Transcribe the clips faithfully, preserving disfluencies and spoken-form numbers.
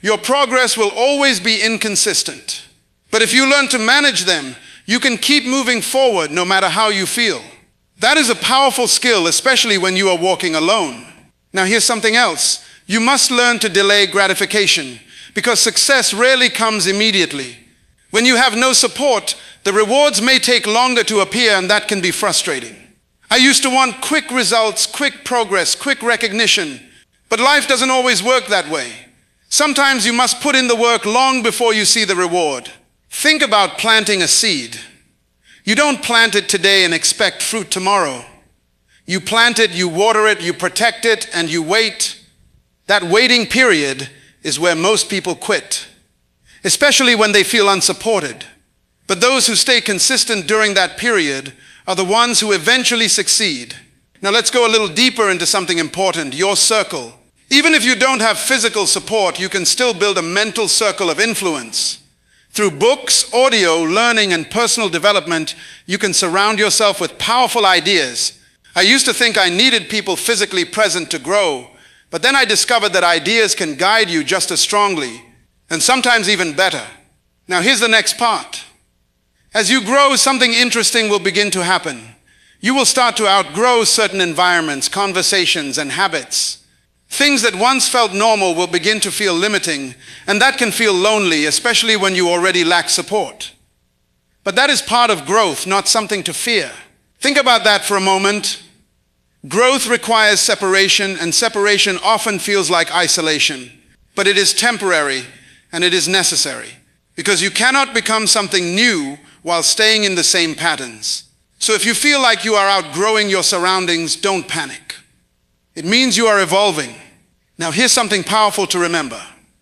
Your progress will always be inconsistent. But if you learn to manage them, you can keep moving forward no matter how you feel. That is a powerful skill, especially when you are walking alone. Now here's something else. You must learn to delay gratification, because success rarely comes immediately. When you have no support, the rewards may take longer to appear, and that can be frustrating. I used to want quick results, quick progress, quick recognition, but life doesn't always work that way. Sometimes you must put in the work long before you see the reward. Think about planting a seed. You don't plant it today and expect fruit tomorrow. You plant it, you water it, you protect it, and you wait. That waiting period is where most people quit, especially when they feel unsupported. But those who stay consistent during that period are the ones who eventually succeed. Now let's go a little deeper into something important, your circle. Even if you don't have physical support, you can still build a mental circle of influence. Through books, audio, learning, and personal development, you can surround yourself with powerful ideas. I used to think I needed people physically present to grow, but then I discovered that ideas can guide you just as strongly, and sometimes even better. Now here's the next part. As you grow, something interesting will begin to happen. You will start to outgrow certain environments, conversations, and habits. Things that once felt normal will begin to feel limiting, and that can feel lonely, especially when you already lack support. But that is part of growth, not something to fear. Think about that for a moment. Growth requires separation, and separation often feels like isolation. But it is temporary, and it is necessary, because you cannot become something new while staying in the same patterns. So if you feel like you are outgrowing your surroundings, don't panic. It means you are evolving. Now here's something powerful to remember.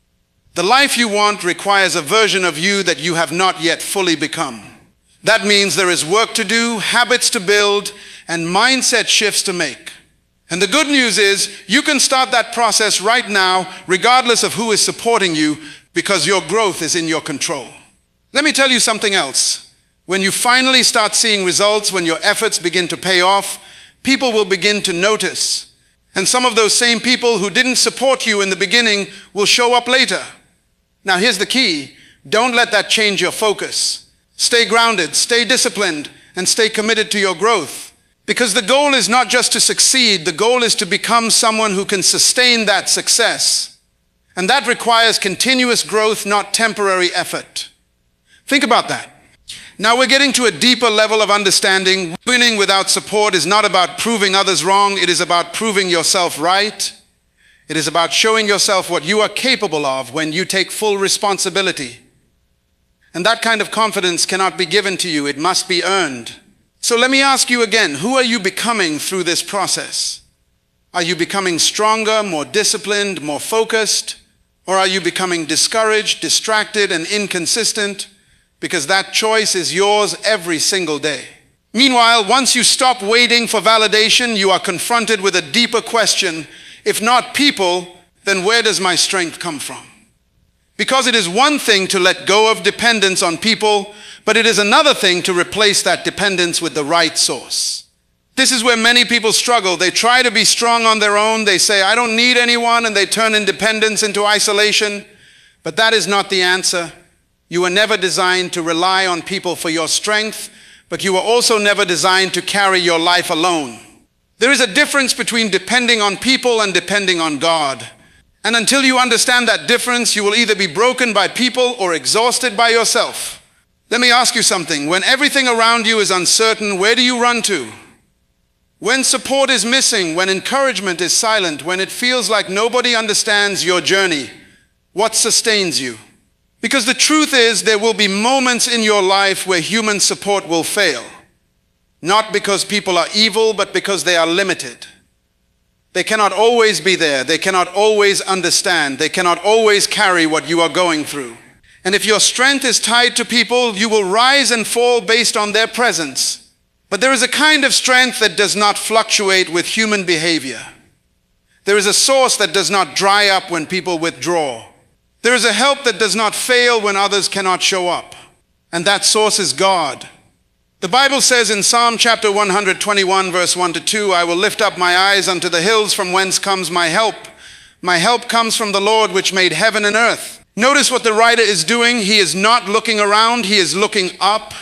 The life you want requires a version of you that you have not yet fully become. That means there is work to do, habits to build, and mindset shifts to make. And the good news is you can start that process right now, regardless of who is supporting you, because your growth is in your control. Let me tell you something else. When you finally start seeing results, when your efforts begin to pay off, people will begin to notice. And some of those same people who didn't support you in the beginning will show up later. Now here's the key. Don't let that change your focus. Stay grounded, stay disciplined, and stay committed to your growth. Because the goal is not just to succeed, the goal is to become someone who can sustain that success. And that requires continuous growth, not temporary effort. Think about that. Now we're getting to a deeper level of understanding. Winning without support is not about proving others wrong. It is about proving yourself right. It is about showing yourself what you are capable of when you take full responsibility. And that kind of confidence cannot be given to you. It must be earned. So let me ask you again, who are you becoming through this process? Are you becoming stronger, more disciplined, more focused? Or are you becoming discouraged, distracted, and inconsistent? Because that choice is yours every single day. Meanwhile, once you stop waiting for validation, you are confronted with a deeper question. If not people, then where does my strength come from? Because it is one thing to let go of dependence on people, but it is another thing to replace that dependence with the right source. This is where many people struggle. They try to be strong on their own. They say, I don't need anyone, and they turn independence into isolation. But that is not the answer. You were never designed to rely on people for your strength, but you were also never designed to carry your life alone. There is a difference between depending on people and depending on God. And until you understand that difference, you will either be broken by people or exhausted by yourself. Let me ask you something. When everything around you is uncertain, where do you run to? When support is missing, when encouragement is silent, when it feels like nobody understands your journey, what sustains you? Because the truth is, there will be moments in your life where human support will fail. Not because people are evil, but because they are limited. They cannot always be there. They cannot always understand. They cannot always carry what you are going through. And if your strength is tied to people, you will rise and fall based on their presence. But there is a kind of strength that does not fluctuate with human behavior. There is a source that does not dry up when people withdraw. There is a help that does not fail when others cannot show up. And that source is God. The Bible says in Psalm chapter one hundred twenty-one, verse one to two, I will lift up my eyes unto the hills from whence comes my help. My help comes from the Lord which made heaven and earth. Notice what the writer is doing. He is not looking around, he is looking up.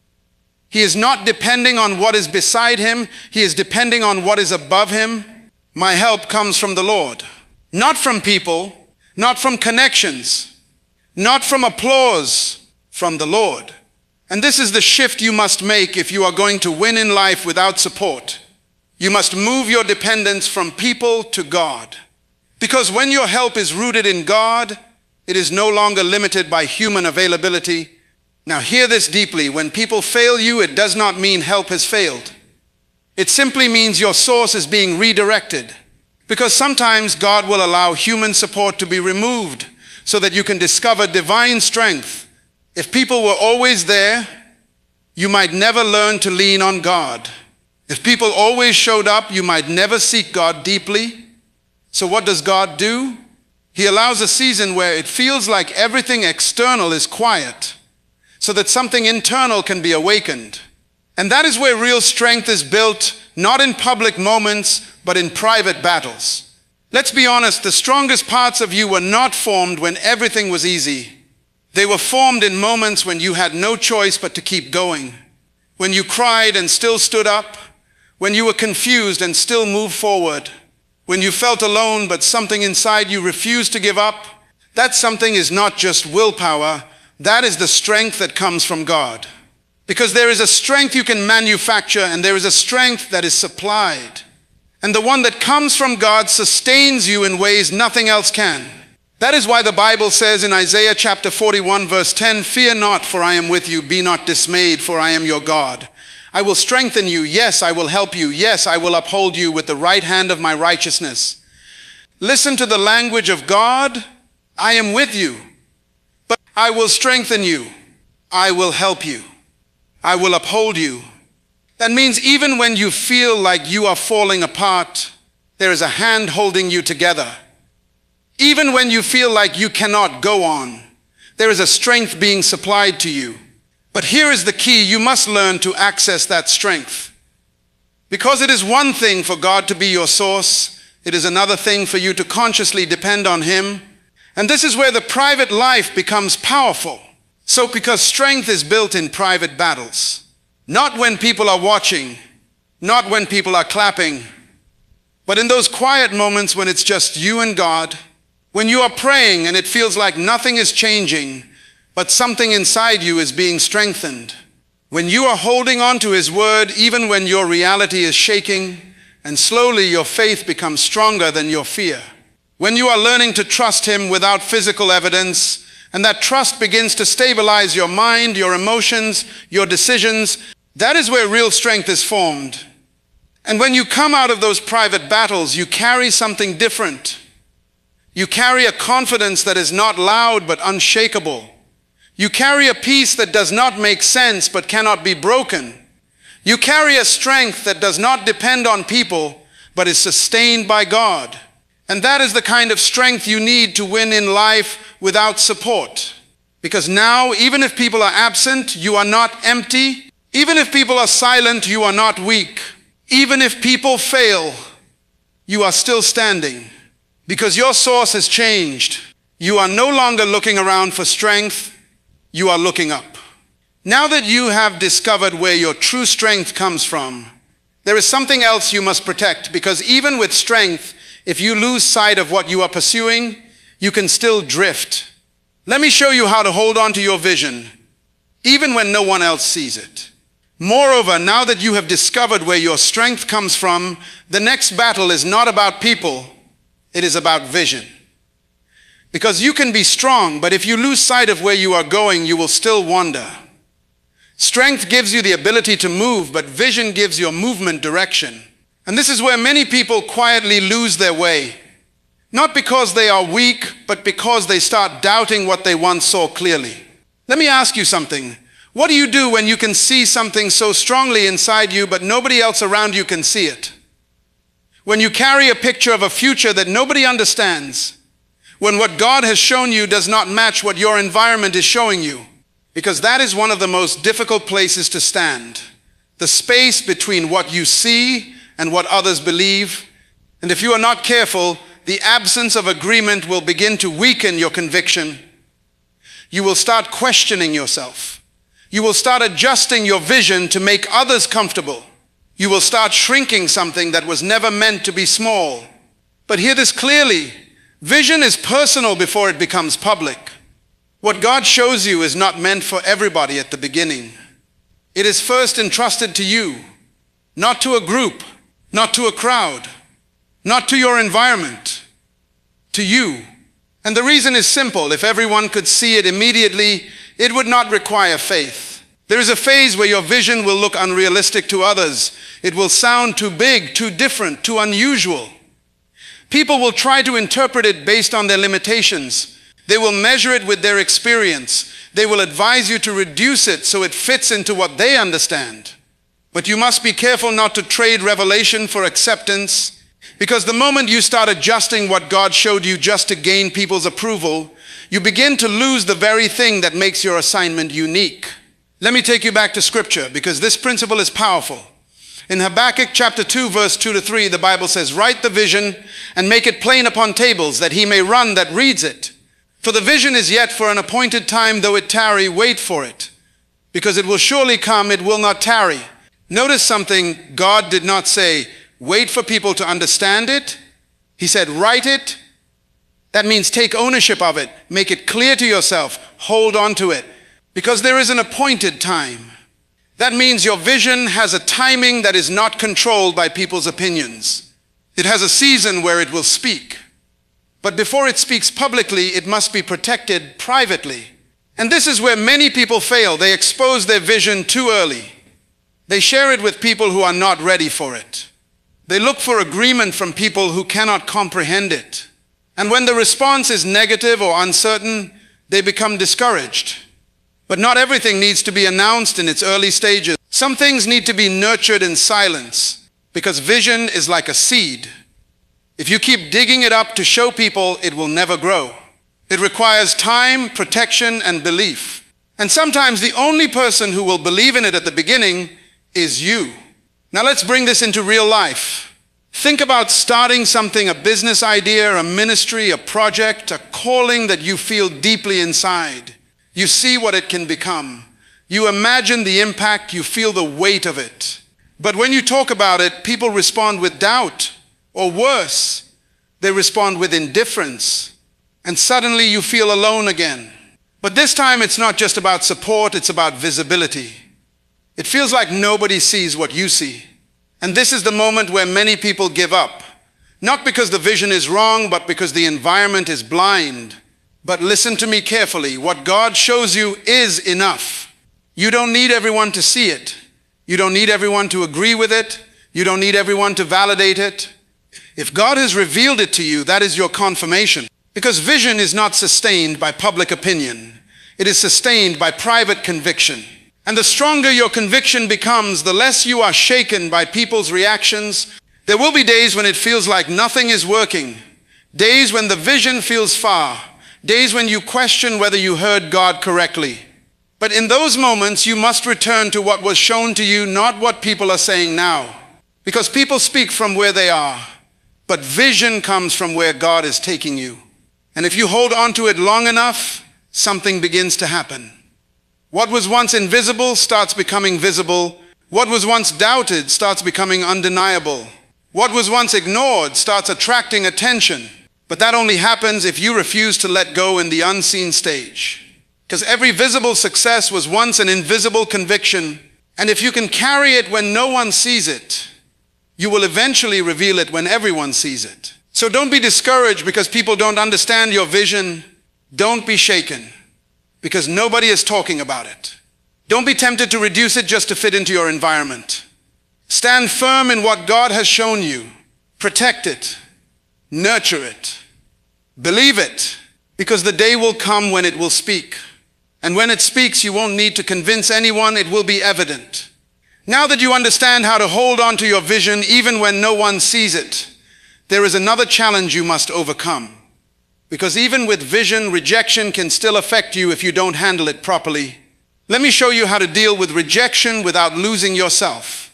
He is not depending on what is beside him, he is depending on what is above him. My help comes from the Lord. Not from people, not from connections, not from applause, from the Lord. And this is the shift you must make if you are going to win in life without support. You must move your dependence from people to God. Because when your help is rooted in God, it is no longer limited by human availability. Now hear this deeply. When people fail you, it does not mean help has failed. It simply means your source is being redirected. Because sometimes God will allow human support to be removed so that you can discover divine strength. If people were always there, you might never learn to lean on God. If people always showed up, you might never seek God deeply. So what does God do? He allows a season where it feels like everything external is quiet, so that something internal can be awakened. And that is where real strength is built, not in public moments, but in private battles. Let's be honest, the strongest parts of you were not formed when everything was easy. They were formed in moments when you had no choice but to keep going. When you cried and still stood up. When you were confused and still moved forward. When you felt alone but something inside you refused to give up. That something is not just willpower. That is the strength that comes from God. Because there is a strength you can manufacture and there is a strength that is supplied. And the one that comes from God sustains you in ways nothing else can. That is why the Bible says in Isaiah chapter forty-one verse ten, "Fear not, for I am with you. Be not dismayed, for I am your God. I will strengthen you. Yes, I will help you. Yes, I will uphold you with the right hand of my righteousness." Listen to the language of God. I am with you, but I will strengthen you. I will help you. I will uphold you. That means even when you feel like you are falling apart, there is a hand holding you together. Even when you feel like you cannot go on, there is a strength being supplied to you. But here is the key. You must learn to access that strength. Because it is one thing for God to be your source, it is another thing for you to consciously depend on him. And this is where the private life becomes powerful. So because strength is built in private battles, not when people are watching, not when people are clapping, but in those quiet moments when it's just you and God, when you are praying and it feels like nothing is changing, but something inside you is being strengthened. When you are holding on to his word, even when your reality is shaking, and slowly your faith becomes stronger than your fear. When you are learning to trust him without physical evidence, and that trust begins to stabilize your mind, your emotions, your decisions, that is where real strength is formed. And when you come out of those private battles, you carry something different. You carry a confidence that is not loud but unshakable. You carry a peace that does not make sense but cannot be broken. You carry a strength that does not depend on people but is sustained by God. And that is the kind of strength you need to win in life without support. Because now, even if people are absent, you are not empty. Even if people are silent, you are not weak. Even if people fail, you are still standing. Because your source has changed. You are no longer looking around for strength. You are looking up. Now that you have discovered where your true strength comes from, there is something else you must protect. Because even with strength, if you lose sight of what you are pursuing, you can still drift. Let me show you how to hold on to your vision, even when no one else sees it. Moreover, now that you have discovered where your strength comes from, the next battle is not about people. It is about vision. Because you can be strong, but if you lose sight of where you are going, you will still wander. Strength gives you the ability to move, but vision gives your movement direction. And this is where many people quietly lose their way. Not because they are weak, but because they start doubting what they once saw clearly. Let me ask you something. What do you do when you can see something so strongly inside you, but nobody else around you can see it? When you carry a picture of a future that nobody understands, when what God has shown you does not match what your environment is showing you, because that is one of the most difficult places to stand, the space between what you see and what others believe. And if you are not careful, the absence of agreement will begin to weaken your conviction. You will start questioning yourself. You will start adjusting your vision to make others comfortable. You will start shrinking something that was never meant to be small. But hear this clearly. Vision is personal before it becomes public. What God shows you is not meant for everybody at the beginning. It is first entrusted to you, not to a group, not to a crowd, not to your environment, to you. And the reason is simple. If everyone could see it immediately, it would not require faith. There is a phase where your vision will look unrealistic to others. It will sound too big, too different, too unusual. People will try to interpret it based on their limitations. They will measure it with their experience. They will advise you to reduce it so it fits into what they understand. But you must be careful not to trade revelation for acceptance, because the moment you start adjusting what God showed you just to gain people's approval, you begin to lose the very thing that makes your assignment unique. Let me take you back to Scripture, because this principle is powerful. In Habakkuk chapter two, verse two to three, the Bible says, "Write the vision and make it plain upon tables, that he may run that reads it. For the vision is yet for an appointed time, though it tarry, wait for it. Because it will surely come, it will not tarry." Notice something. God did not say, wait for people to understand it. He said, write it. That means take ownership of it. Make it clear to yourself. Hold on to it. Because there is an appointed time. That means your vision has a timing that is not controlled by people's opinions. It has a season where it will speak. But before it speaks publicly, it must be protected privately. And this is where many people fail. They expose their vision too early. They share it with people who are not ready for it. They look for agreement from people who cannot comprehend it. And when the response is negative or uncertain, they become discouraged. But not everything needs to be announced in its early stages. Some things need to be nurtured in silence, because vision is like a seed. If you keep digging it up to show people, it will never grow. It requires time, protection, and belief. And sometimes the only person who will believe in it at the beginning is you. Now let's bring this into real life. Think about starting something, a business idea, a ministry, a project, a calling that you feel deeply inside. You see what it can become. You imagine the impact, you feel the weight of it. But when you talk about it, people respond with doubt, or worse, they respond with indifference. And suddenly you feel alone again. But this time it's not just about support, it's about visibility. It feels like nobody sees what you see. And this is the moment where many people give up. Not because the vision is wrong, but because the environment is blind. But listen to me carefully. What God shows you is enough. You don't need everyone to see it. You don't need everyone to agree with it. You don't need everyone to validate it. If God has revealed it to you, that is your confirmation. Because vision is not sustained by public opinion. It is sustained by private conviction. And the stronger your conviction becomes, the less you are shaken by people's reactions. There will be days when it feels like nothing is working. Days when the vision feels far. Days when you question whether you heard God correctly. But in those moments, you must return to what was shown to you, not what people are saying now. Because people speak from where they are. But vision comes from where God is taking you. And if you hold on to it long enough, something begins to happen. What was once invisible starts becoming visible. What was once doubted starts becoming undeniable. What was once ignored starts attracting attention. But that only happens if you refuse to let go in the unseen stage. Because every visible success was once an invisible conviction. And if you can carry it when no one sees it, you will eventually reveal it when everyone sees it. So don't be discouraged because people don't understand your vision. Don't be shaken because nobody is talking about it. Don't be tempted to reduce it just to fit into your environment. Stand firm in what God has shown you. Protect it. Nurture it. Believe it, because the day will come when it will speak. And when it speaks, you won't need to convince anyone. It will be evident. Now that you understand how to hold on to your vision even when no one sees it, there is another challenge you must overcome. Because even with vision, rejection can still affect you if you don't handle it properly. Let me show you how to deal with rejection without losing yourself.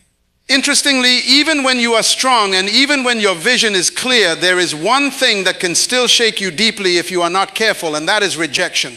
Interestingly, even when you are strong and even when your vision is clear, there is one thing that can still shake you deeply if you are not careful, and that is rejection.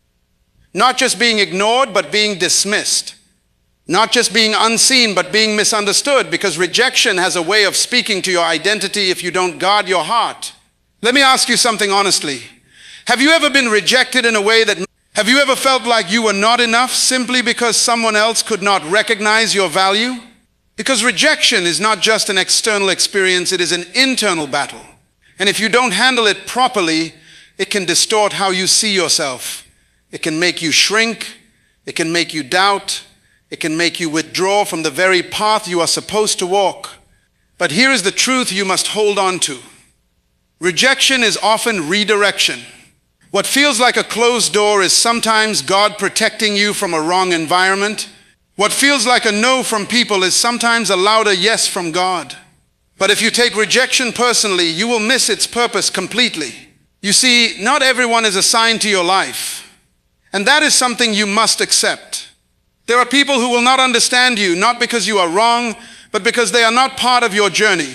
Not just being ignored, but being dismissed. Not just being unseen, but being misunderstood, because rejection has a way of speaking to your identity if you don't guard your heart. Let me ask you something honestly. Have you ever been rejected in a way that, have you ever felt like you were not enough simply because someone else could not recognize your value? Because rejection is not just an external experience, it is an internal battle. And if you don't handle it properly, it can distort how you see yourself. It can make you shrink. It can make you doubt. It can make you withdraw from the very path you are supposed to walk. But here is the truth you must hold on to. Rejection is often redirection. What feels like a closed door is sometimes God protecting you from a wrong environment. What feels like a no from people is sometimes a louder yes from God. But if you take rejection personally, you will miss its purpose completely. You see, not everyone is assigned to your life. And that is something you must accept. There are people who will not understand you, not because you are wrong, but because they are not part of your journey.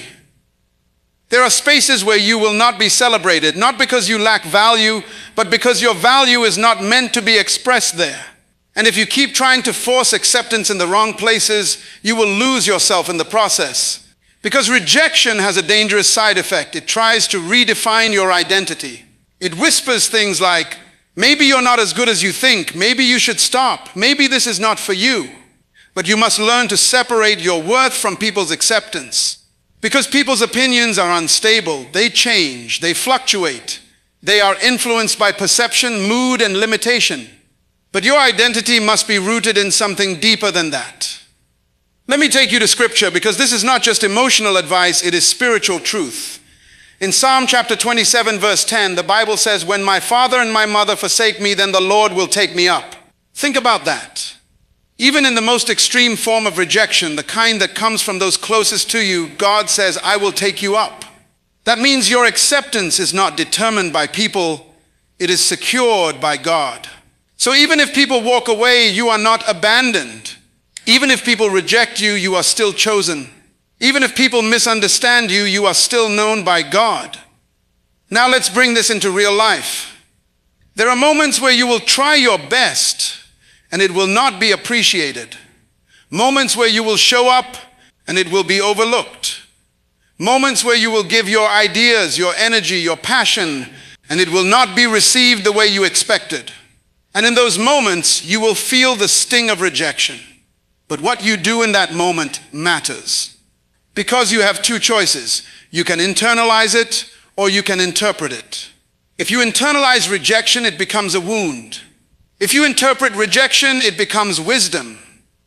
There are spaces where you will not be celebrated, not because you lack value, but because your value is not meant to be expressed there. And if you keep trying to force acceptance in the wrong places, you will lose yourself in the process. Because rejection has a dangerous side effect. It tries to redefine your identity. It whispers things like, maybe you're not as good as you think. Maybe you should stop. Maybe this is not for you. But you must learn to separate your worth from people's acceptance. Because people's opinions are unstable. They change. They fluctuate. They are influenced by perception, mood, and limitation. But your identity must be rooted in something deeper than that. Let me take you to scripture, because this is not just emotional advice, it is spiritual truth. In Psalm chapter twenty-seven, verse ten, the Bible says, when my father and my mother forsake me, then the Lord will take me up. Think about that. Even in the most extreme form of rejection, the kind that comes from those closest to you, God says, I will take you up. That means your acceptance is not determined by people, it is secured by God. So even if people walk away, you are not abandoned. Even if people reject you, you are still chosen. Even if people misunderstand you, you are still known by God. Now let's bring this into real life. There are moments where you will try your best and it will not be appreciated. Moments where you will show up and it will be overlooked. Moments where you will give your ideas, your energy, your passion, and it will not be received the way you expected. And in those moments, you will feel the sting of rejection. But what you do in that moment matters. Because you have two choices. You can internalize it or you can interpret it. If you internalize rejection, it becomes a wound. If you interpret rejection, it becomes wisdom.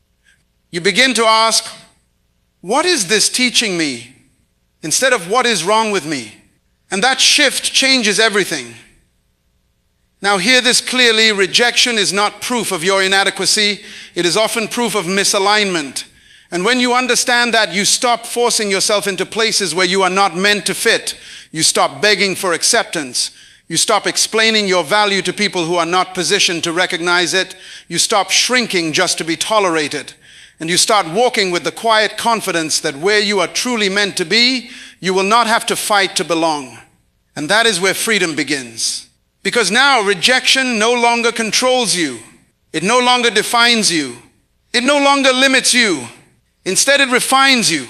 You begin to ask, what is this teaching me? Instead of what is wrong with me? And that shift changes everything. Now hear this clearly, rejection is not proof of your inadequacy. It is often proof of misalignment. And when you understand that, you stop forcing yourself into places where you are not meant to fit. You stop begging for acceptance. You stop explaining your value to people who are not positioned to recognize it. You stop shrinking just to be tolerated. And you start walking with the quiet confidence that where you are truly meant to be, you will not have to fight to belong. And that is where freedom begins. Because now rejection no longer controls you. It no longer defines you. It no longer limits you. Instead, it refines you.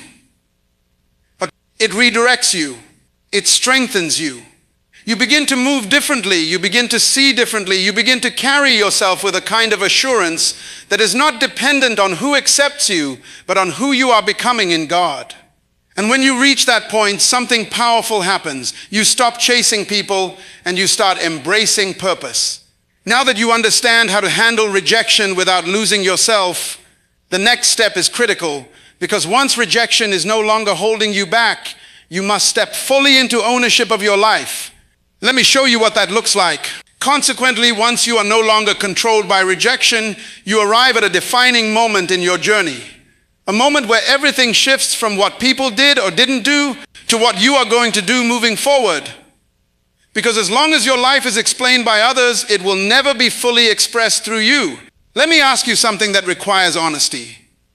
It redirects you. It strengthens you. You begin to move differently. You begin to see differently. You begin to carry yourself with a kind of assurance that is not dependent on who accepts you, but on who you are becoming in God. And when you reach that point, something powerful happens. You stop chasing people and you start embracing purpose. Now that you understand how to handle rejection without losing yourself, the next step is critical, because once rejection is no longer holding you back, you must step fully into ownership of your life. Let me show you what that looks like. Consequently, once you are no longer controlled by rejection, you arrive at a defining moment in your journey. A moment where everything shifts from what people did or didn't do to what you are going to do moving forward. Because as long as your life is explained by others, it will never be fully expressed through you. Let me ask you something that requires honesty.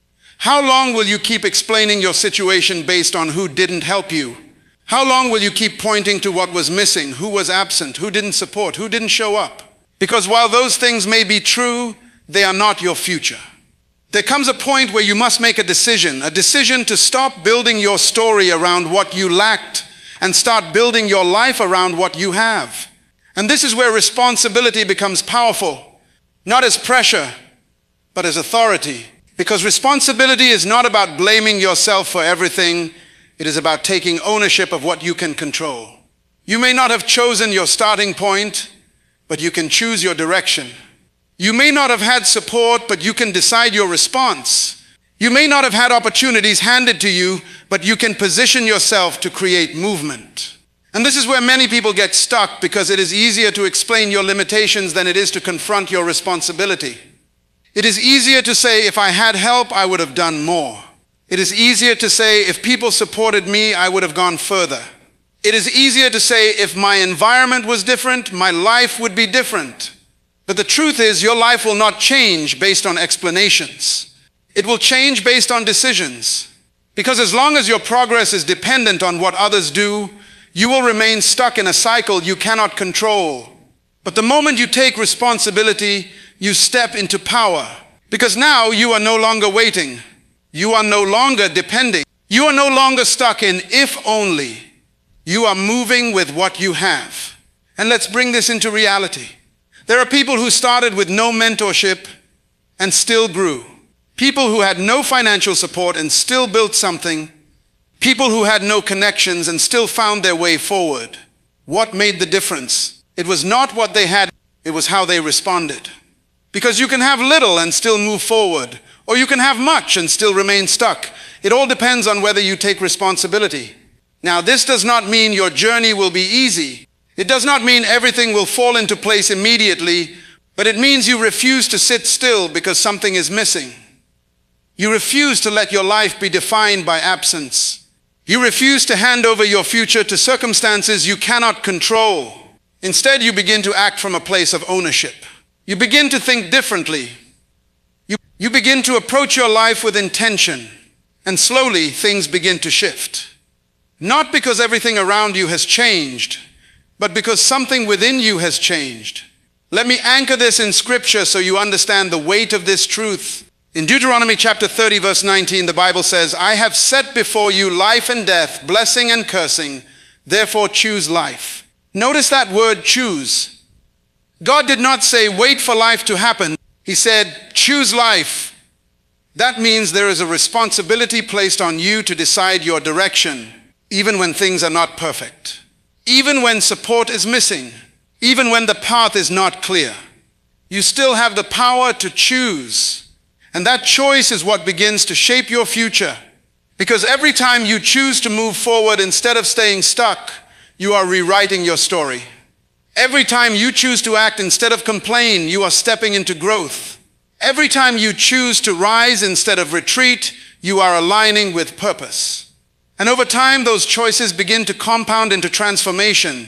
How long will you keep explaining your situation based on who didn't help you? How long will you keep pointing to what was missing, who was absent, who didn't support, who didn't show up? Because while those things may be true, they are not your future. There comes a point where you must make a decision, a decision to stop building your story around what you lacked and start building your life around what you have. And this is where responsibility becomes powerful, not as pressure, but as authority. Because responsibility is not about blaming yourself for everything. It is about taking ownership of what you can control. You may not have chosen your starting point, but you can choose your direction. You may not have had support, but you can decide your response. You may not have had opportunities handed to you, but you can position yourself to create movement. And this is where many people get stuck, because it is easier to explain your limitations than it is to confront your responsibility. It is easier to say, if I had help, I would have done more. It is easier to say, if people supported me, I would have gone further. It is easier to say, if my environment was different, my life would be different. But the truth is, your life will not change based on explanations. It will change based on decisions. Because as long as your progress is dependent on what others do, you will remain stuck in a cycle you cannot control. But the moment you take responsibility, you step into power. Because now you are no longer waiting. You are no longer depending. You are no longer stuck in if only. You are moving with what you have. And let's bring this into reality. There are people who started with no mentorship and still grew. People who had no financial support and still built something. People who had no connections and still found their way forward. What made the difference? It was not what they had, it was how they responded. Because you can have little and still move forward, or you can have much and still remain stuck. It all depends on whether you take responsibility. Now, this does not mean your journey will be easy. It does not mean everything will fall into place immediately, but it means you refuse to sit still because something is missing. You refuse to let your life be defined by absence. You refuse to hand over your future to circumstances you cannot control. Instead, you begin to act from a place of ownership. You begin to think differently. You, you begin to approach your life with intention, and slowly things begin to shift. Not because everything around you has changed, but because something within you has changed. Let me anchor this in Scripture so you understand the weight of this truth. In Deuteronomy chapter thirty, verse nineteen, the Bible says, I have set before you life and death, blessing and cursing, therefore choose life. Notice that word choose. God did not say, wait for life to happen. He said, choose life. That means there is a responsibility placed on you to decide your direction, even when things are not perfect, even when support is missing, even when the path is not clear. You still have the power to choose. And that choice is what begins to shape your future. Because every time you choose to move forward instead of staying stuck, you are rewriting your story. Every time you choose to act instead of complain, you are stepping into growth. Every time you choose to rise instead of retreat, you are aligning with purpose. And over time, those choices begin to compound into transformation.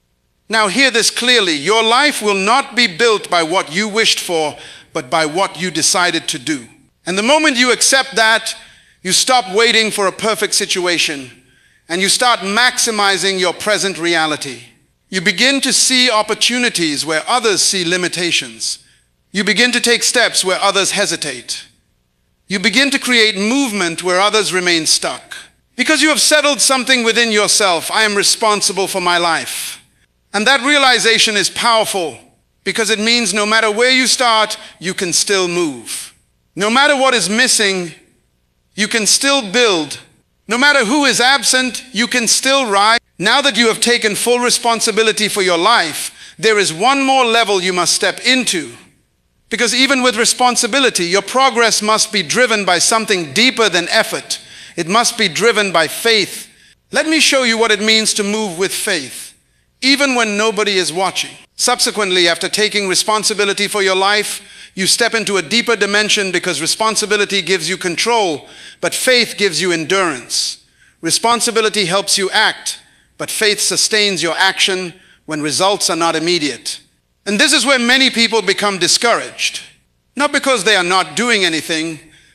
Now hear this clearly. Your life will not be built by what you wished for, but by what you decided to do. And the moment you accept that, you stop waiting for a perfect situation, and you start maximizing your present reality. You begin to see opportunities where others see limitations. You begin to take steps where others hesitate. You begin to create movement where others remain stuck. Because you have settled something within yourself, I am responsible for my life. And that realization is powerful because it means no matter where you start, you can still move. No matter what is missing, you can still build. No matter who is absent, you can still rise. Now that you have taken full responsibility for your life, there is one more level you must step into. Because even with responsibility, your progress must be driven by something deeper than effort. It must be driven by faith. Let me show you what it means to move with faith, even when nobody is watching. Subsequently, after taking responsibility for your life, you step into a deeper dimension because responsibility gives you control, but faith gives you endurance. Responsibility helps you act, but faith sustains your action when results are not immediate. And this is where many people become discouraged. Not because they are not doing anything,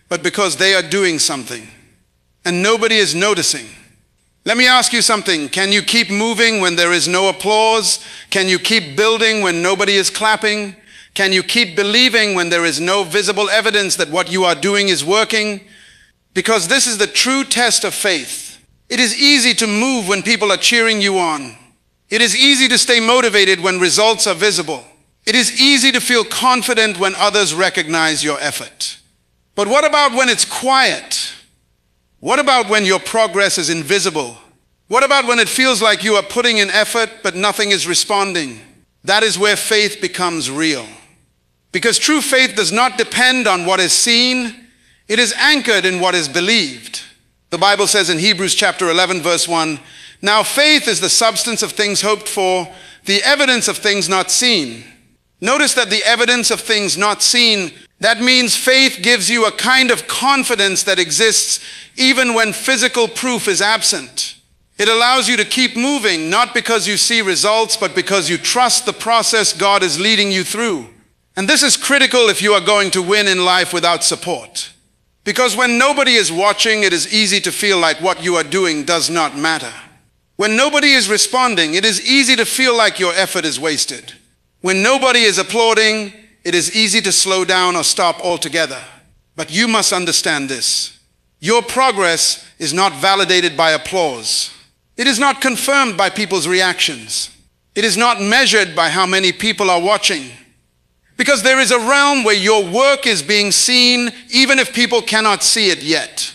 but because they are doing something and nobody is noticing. Let me ask you something. Can you keep moving when there is no applause? Can you keep building when nobody is clapping? Can you keep believing when there is no visible evidence that what you are doing is working? Because this is the true test of faith. It is easy to move when people are cheering you on. It is easy to stay motivated when results are visible. It is easy to feel confident when others recognize your effort. But what about when it's quiet? What about when your progress is invisible? What about when it feels like you are putting in effort but nothing is responding? That is where faith becomes real. Because true faith does not depend on what is seen, it is anchored in what is believed. The Bible says in Hebrews chapter eleven verse one, "Now faith is the substance of things hoped for, the evidence of things not seen." Notice that the evidence of things not seen, that means faith gives you a kind of confidence that exists even when physical proof is absent. It allows you to keep moving, not because you see results, but because you trust the process God is leading you through. And this is critical if you are going to win in life without support. Because when nobody is watching, it is easy to feel like what you are doing does not matter. When nobody is responding, it is easy to feel like your effort is wasted. When nobody is applauding, it is easy to slow down or stop altogether. But you must understand this. Your progress is not validated by applause. It is not confirmed by people's reactions. It is not measured by how many people are watching. Because there is a realm where your work is being seen even if people cannot see it yet.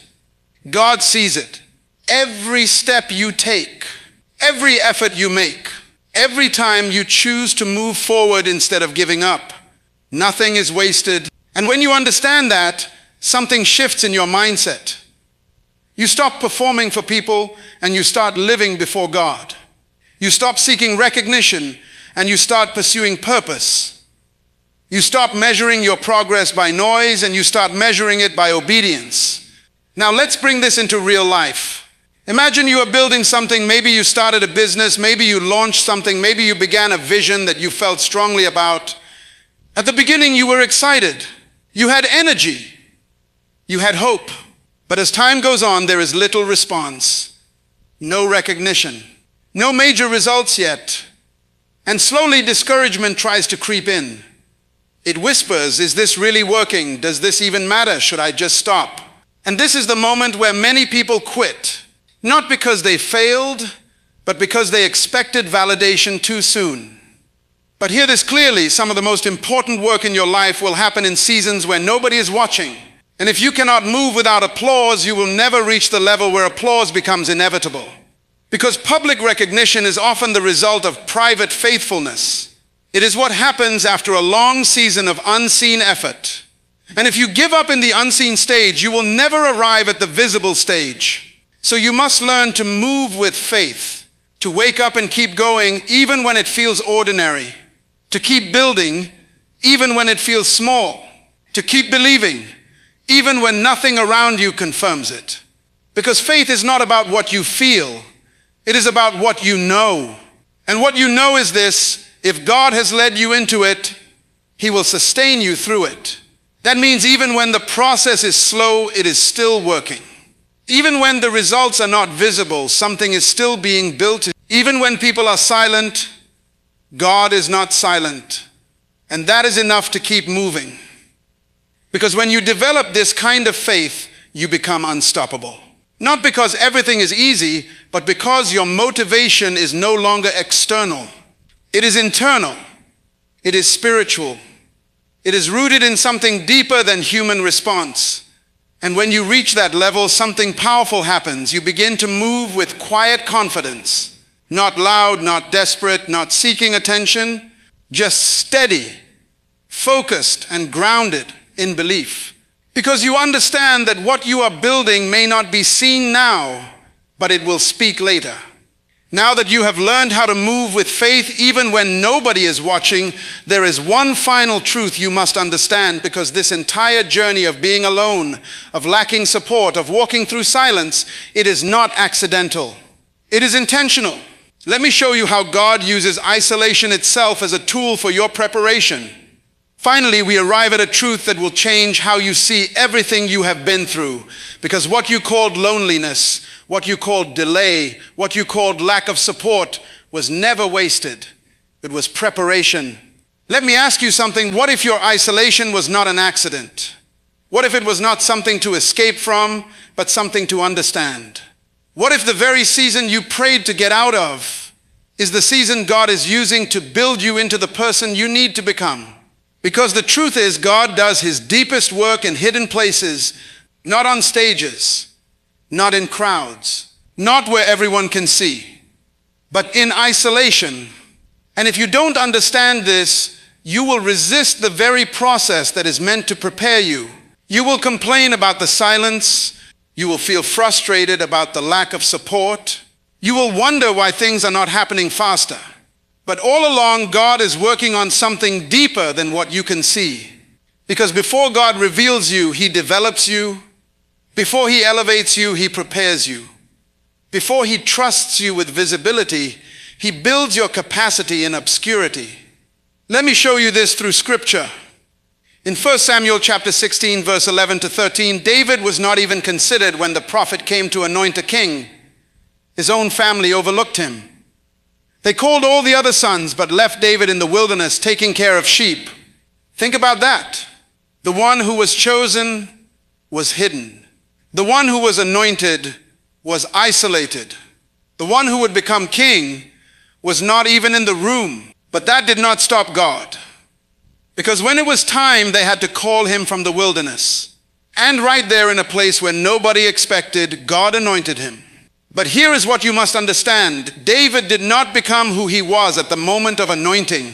God sees it. Every step you take, every effort you make, every time you choose to move forward instead of giving up, nothing is wasted. And when you understand that, something shifts in your mindset. You stop performing for people and you start living before God. You stop seeking recognition and you start pursuing purpose. You stop measuring your progress by noise and you start measuring it by obedience. Now let's bring this into real life. Imagine you are building something. Maybe you started a business, maybe you launched something, maybe you began a vision that you felt strongly about. At the beginning you were excited. You had energy. You had hope. But as time goes on, there is little response, no recognition, no major results yet. And slowly discouragement tries to creep in. It whispers, is this really working? Does this even matter? Should I just stop? And this is the moment where many people quit, not because they failed, but because they expected validation too soon. But hear this clearly, some of the most important work in your life will happen in seasons where nobody is watching. And if you cannot move without applause, you will never reach the level where applause becomes inevitable. Because public recognition is often the result of private faithfulness. It is what happens after a long season of unseen effort. And if you give up in the unseen stage, you will never arrive at the visible stage. So you must learn to move with faith, to wake up and keep going even when it feels ordinary, to keep building even when it feels small, to keep believing even when nothing around you confirms it. Because faith is not about what you feel, it is about what you know. And what you know is this: if God has led you into it, He will sustain you through it. That means even when the process is slow, it is still working. Even when the results are not visible, something is still being built. Even when people are silent, God is not silent. And that is enough to keep moving. Because when you develop this kind of faith, you become unstoppable. Not because everything is easy, but because your motivation is no longer external. It is internal. It is spiritual. It is rooted in something deeper than human response. And when you reach that level, something powerful happens. You begin to move with quiet confidence. Not loud, not desperate, not seeking attention. Just steady, focused, and grounded in belief. Because you understand that what you are building may not be seen now, but it will speak later. Now that you have learned how to move with faith even when nobody is watching, there is one final truth you must understand, because this entire journey of being alone, of lacking support, of walking through silence, it is not accidental. It is intentional. Let me show you how God uses isolation itself as a tool for your preparation. Finally, we arrive at a truth that will change how you see everything you have been through. Because what you called loneliness, what you called delay, what you called lack of support was never wasted. It was preparation. Let me ask you something. What if your isolation was not an accident? What if it was not something to escape from, but something to understand? What if the very season you prayed to get out of is the season God is using to build you into the person you need to become? Because the truth is, God does his deepest work in hidden places, not on stages, not in crowds, not where everyone can see, but in isolation. And if you don't understand this, you will resist the very process that is meant to prepare you. You will complain about the silence. You will feel frustrated about the lack of support. You will wonder why things are not happening faster. But all along, God is working on something deeper than what you can see. Because before God reveals you, he develops you. Before he elevates you, he prepares you. Before he trusts you with visibility, he builds your capacity in obscurity. Let me show you this through scripture. In First Samuel chapter sixteen, verse eleven to thirteen, David was not even considered when the prophet came to anoint a king. His own family overlooked him. They called all the other sons, but left David in the wilderness taking care of sheep. Think about that. The one who was chosen was hidden. The one who was anointed was isolated. The one who would become king was not even in the room. But that did not stop God. Because when it was time, they had to call him from the wilderness. And right there in a place where nobody expected, God anointed him. But here is what you must understand. David did not become who he was at the moment of anointing.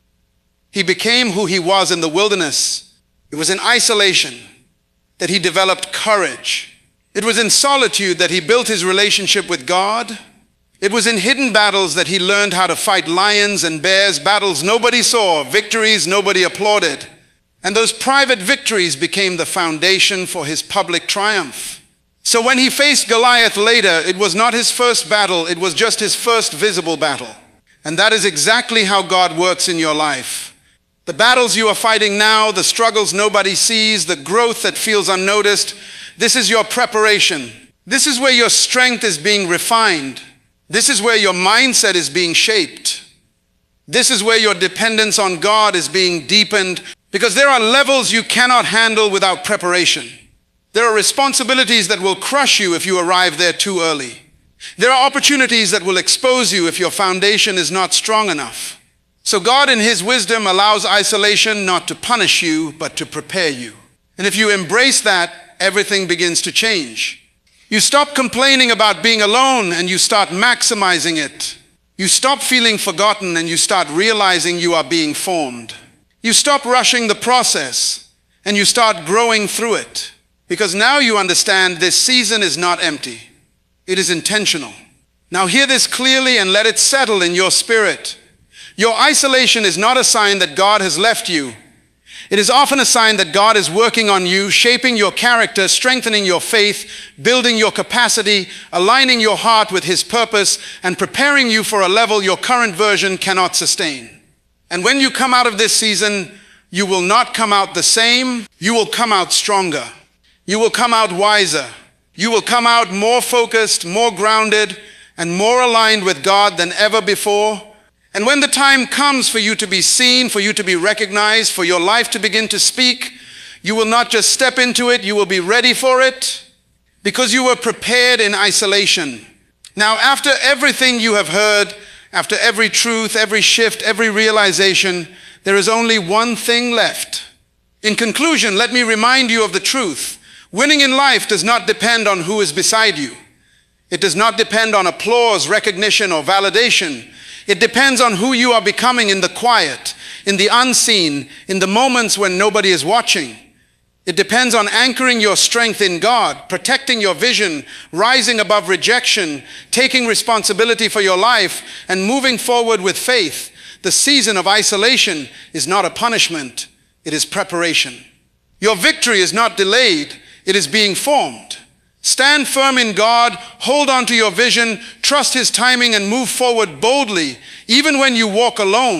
He became who he was in the wilderness. It was in isolation that he developed courage. It was in solitude that he built his relationship with God. It was in hidden battles that he learned how to fight lions and bears, battles nobody saw, victories nobody applauded. And those private victories became the foundation for his public triumph. So when he faced Goliath later, it was not his first battle, it was just his first visible battle. And that is exactly how God works in your life. The battles you are fighting now, the struggles nobody sees, the growth that feels unnoticed, this is your preparation. This is where your strength is being refined. This is where your mindset is being shaped. This is where your dependence on God is being deepened, because there are levels you cannot handle without preparation. There are responsibilities that will crush you if you arrive there too early. There are opportunities that will expose you if your foundation is not strong enough. So God in his wisdom allows isolation not to punish you, but to prepare you. And if you embrace that, everything begins to change. You stop complaining about being alone and you start maximizing it. You stop feeling forgotten and you start realizing you are being formed. You stop rushing the process and you start growing through it. Because now you understand this season is not empty. It is intentional. Now hear this clearly and let it settle in your spirit. Your isolation is not a sign that God has left you. It is often a sign that God is working on you, shaping your character, strengthening your faith, building your capacity, aligning your heart with his purpose, and preparing you for a level your current version cannot sustain. And when you come out of this season, you will not come out the same. You will come out stronger. You will come out wiser. You will come out more focused, more grounded, and more aligned with God than ever before. And when the time comes for you to be seen, for you to be recognized, for your life to begin to speak, you will not just step into it, you will be ready for it because you were prepared in isolation. Now, after everything you have heard, after every truth, every shift, every realization, there is only one thing left. In conclusion, let me remind you of the truth. Winning in life does not depend on who is beside you. It does not depend on applause, recognition, or validation. It depends on who you are becoming in the quiet, in the unseen, in the moments when nobody is watching. It depends on anchoring your strength in God, protecting your vision, rising above rejection, taking responsibility for your life, and moving forward with faith. The season of isolation is not a punishment, it is preparation. Your victory is not delayed, it is being formed. Stand firm in God, hold on to your vision, trust his timing, and move forward boldly, even when you walk alone,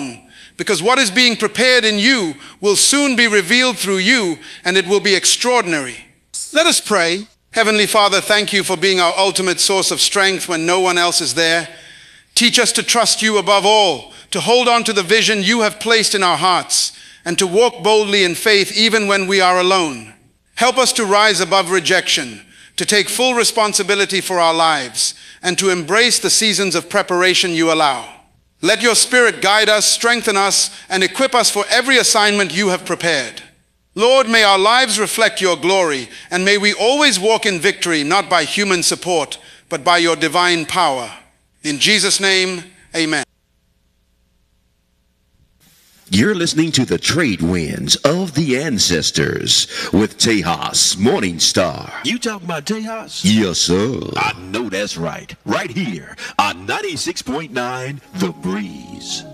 because what is being prepared in you will soon be revealed through you, and it will be extraordinary. Let us pray. Heavenly Father, thank you for being our ultimate source of strength when no one else is there. Teach us to trust you above all, to hold on to the vision you have placed in our hearts, and to walk boldly in faith even when we are alone. Help us to rise above rejection, to take full responsibility for our lives, and to embrace the seasons of preparation you allow. Let your Spirit guide us, strengthen us, and equip us for every assignment you have prepared. Lord, may our lives reflect your glory, and may we always walk in victory, not by human support, but by your divine power. In Jesus' name, amen. You're listening to the Trade Winds of the Ancestors with Tejas Morningstar. You talking about Tejas? Yes, sir. I know that's right. Right here on ninety-six point nine The Breeze.